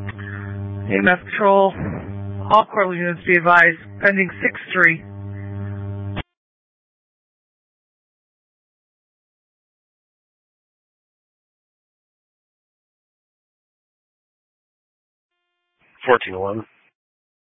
EMS Patrol, all Cortland units be advised, pending 6-3. $14-11.